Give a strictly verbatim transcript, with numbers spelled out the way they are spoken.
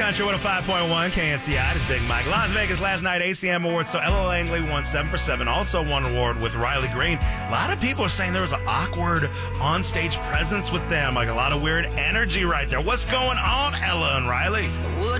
Country one oh five point one K N C I. This is Big Mike. Las Vegas last night, A C M Awards. So Ella Langley won seven for seven. Also won an award with Riley Green. A lot of people are saying there was an awkward on-stage presence with them. Like a lot of weird energy right there. What's going on, Ella and Riley?